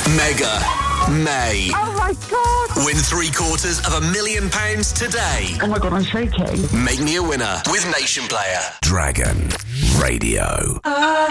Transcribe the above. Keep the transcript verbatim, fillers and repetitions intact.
Mega May. Oh my God! Win three quarters of a million pounds today. Oh my God, I'm shaking. Make me a winner with Nation Player. Dragon Radio.